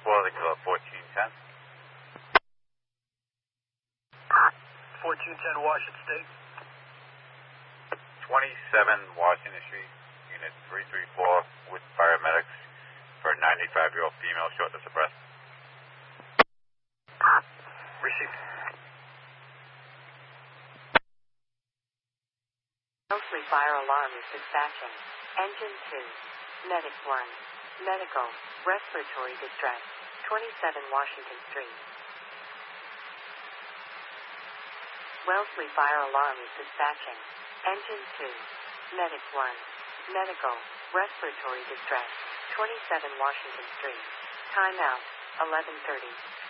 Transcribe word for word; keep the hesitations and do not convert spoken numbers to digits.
four, they call it fourteen ten. fourteen ten Washington State. twenty-seven Washington Street, Unit three three four with paramedics for a ninety-five-year-old female, shortness of breath. Received. Wellesley Fire Alarm is dispatching. Engine two. Medic one. Medical. Respiratory distress. twenty-seven Washington Street. Wellesley Fire Alarm is dispatching. Engine two. Medic one. Medical. Respiratory distress. twenty-seven Washington Street. Time out. eleven thirty.